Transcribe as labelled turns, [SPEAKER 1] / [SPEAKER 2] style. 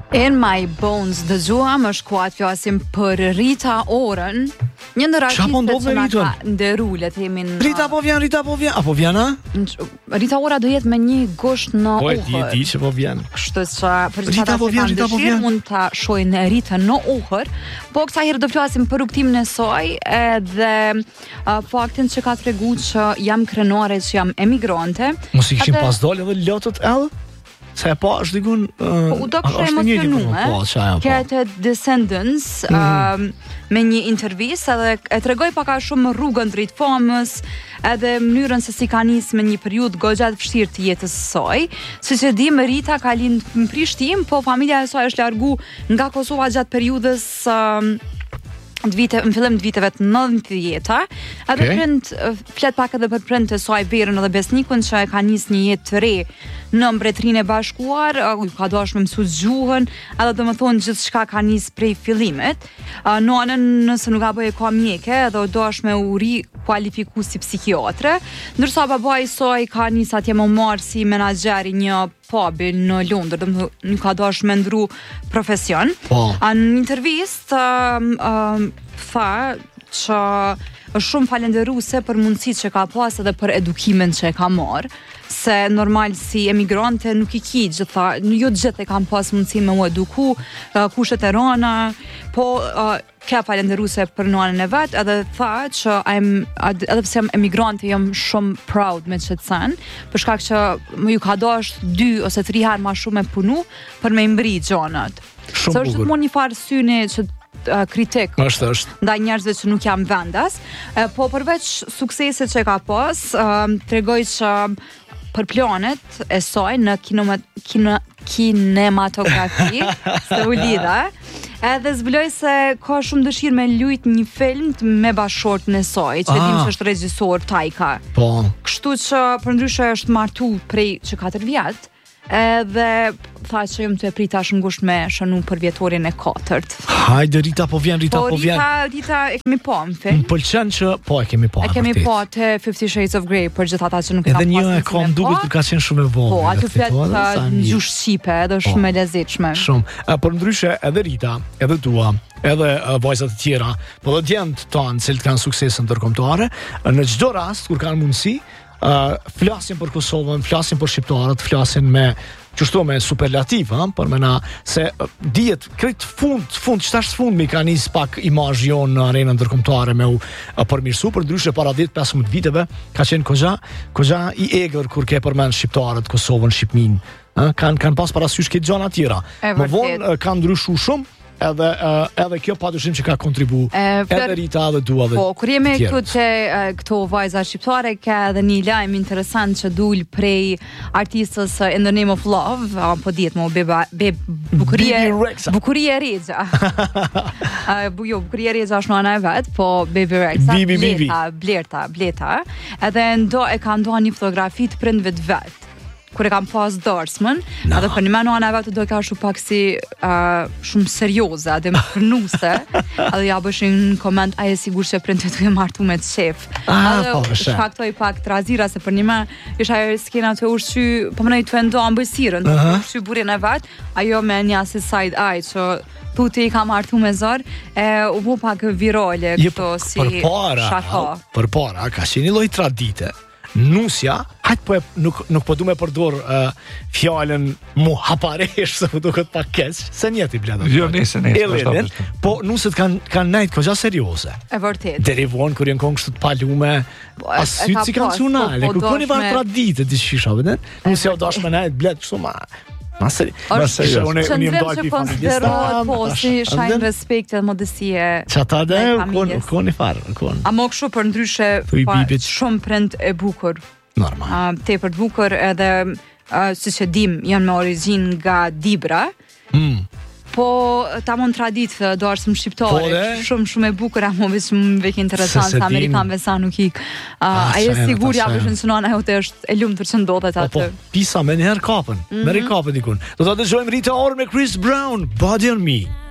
[SPEAKER 1] In My Bones dëgjuam është kuat flasim për Rita Orën, një ndër artistet që na ka nderu, le të themi.
[SPEAKER 2] Rita po vjen, apo vjen a?
[SPEAKER 1] Rita Ora do jetë me një gusht në uhër.
[SPEAKER 2] Po di që po vjen.
[SPEAKER 1] Kështu që për Rita po vjen, mund ta shohim Rita në uhër, po kësaj herë do flasim për rrugtimin e saj edhe faktin që ka treguar që jam krenare, që jam emigrante.
[SPEAKER 2] Mos i kishim pas dalë edhe lotët edhe? Se pa është dikun
[SPEAKER 1] u do kështë emocionume këtë Descendants me një intervistë edhe e tregoj paka shumë rrugën drejt famës edhe mënyrën se si ka nisë me një periudhë goxha të vështirë të jetës së saj. Siç e dim, Rita ka lindë në Prishtinë, po familja e saj është largu nga Kosova gjatë periudhës në fillim të viteve të 90-ta, edhe prind flet pak edhe për prindët e saj Berën edhe Besnikun që e ka nisë një jetë të re në Mbretërinë e Bashkuar, ka dashur me mësu gjuhën, edhe domethënë gjithçka ka nisë prej fillimit. Nonën nëse nuk ka bëje ka mjeke, edhe dashur me u rikualifiku si psikiatre, ndërsa babai i saj ka nisë atje më marr si menaxher i një pubi në Londër, domethënë nuk ka dashur me ndru profesion. Në intervistë tha që është shumë falenderuese për mundësitë që ka pas edhe për edukimin që e ka marrë, se normal si emigrante nuk i ki gjitha, jo gjithë e kam pas mundësi me u eduku, kushtet e rana, po ka falenderuese për nonën e vet, edhe tha që edhe pse jam emigrante jam shumë proud me çet sen, për shkak që më ju ka dashur 2 ose 3 herë më shumë me punu për me mbri gjonat. Se është gjithmonë një farë syni që kritik ndaj njerëzve që nuk jam vendas, po përveç suksesit që ka pas, tregoj që për planet e saj në kinematografi se u lidha, edhe zbuloj se ka shumë dëshirë me lujt një film me bashkëshortën e saj, që dim që është regjisor Taika. Kështu që përndryshe është martu prej që 4 vjet, edhe tha që jam të e prita shumë ngusht me shënu për vjetorin e 4.
[SPEAKER 2] Hajde, Rita po vjen.
[SPEAKER 1] Rita e kemi po në film.
[SPEAKER 2] Më pëlqen që po e kemi po.
[SPEAKER 1] E kemi po të 50 Shades of Grey për gjithë ata që nuk e kam pas.
[SPEAKER 2] Edhe një e kam duket kur ka qenë shumë e vogël.
[SPEAKER 1] Po, aty flet në gjuhë shqipe, edhe shumë e lezetshme.
[SPEAKER 2] Shumë. Por ndryshe edhe Rita, edhe tua, edhe vajzat e tjera, po dhe djemtë tanë cilët kanë suksesën ndërkombëtare, në çdo rast kur kanë mundësi, flasin për Kosovën, flasin për shqiptarët, flasin me qështu me superlativ, për mena se dihet krejt fund mi ka nis pak imazh jonë në arenën ndërkombëtare me u përmirësu, për ndryshe para 10-15 viteve ka qenë kogja i egër kur ke përmend shqiptarët, Kosovën, Shqipërinë, kanë pas parasysh këtë gjëra tjera. Më vonë kanë ndryshuar shumë. Edhe kjo padyshim që ka kontribu edhe Rita edhe dua dhe
[SPEAKER 1] po, kur jemi këto vajza shqiptare, ka edhe një lajm interesant që dul prej artistës In the Name of Love, po dihet më Bukuria Rexha. Bukuria Rexha është nëna e vet, po Baby Rexha, Blerta. Edhe e ka ndoa një fotografi të prindve të vet. Kur e kam pas darsmën, edhe për një menua në vetë do ka shumë pak si shumë serioze, edhe më përnuse, edhe ja bëshin në koment, a e sigur që prindët të martu me të shef. Edhe shfaktoj pak të razira, se për një me, isha e skena të ushqy, po mënej të endo ambësirën, të ushqy burin e vetë, ajo me një asi side eye, që puti i ka martu me zor, u bu pak virale, këto si shaka.
[SPEAKER 2] Për para, ka qenë një lloj tradite. Nusja, nuk po du me përdor fjallën mu haparesh, se po duket pak keq, se njeti bleda.
[SPEAKER 3] Jo, nese.
[SPEAKER 2] Po nuset kanë nejt kogja serioze.
[SPEAKER 1] E vërtet.
[SPEAKER 2] Deri vonë, kur jenë kongë kështu të palume, asytë si kancionale, kur koni varë tradite të shisha, vëden? Nusja u dash me nejt bled kështu ma...
[SPEAKER 1] Qëndrem që konsiderohet po si shajnë respekt e modësie
[SPEAKER 2] që ata dhe koni farë.
[SPEAKER 1] A mo kështu për ndryshe shumë prind e bukur.
[SPEAKER 2] Normal.
[SPEAKER 1] Te për të bukur edhe si që dim janë me origin nga Dibra. Po ta mund traditë darsëm shqiptare, shumë e bukur, a më vishë më vek interesant, sa Amerikanëve sa nuk ik. Ajo sigurja vishën që nëna jote është e lumë të që ndodhet atë.
[SPEAKER 2] Po, pisa me njëherë kapën, me rikapën dikun. Do të dëgjojmë Rita Ora me Chris Brown, Body on Me.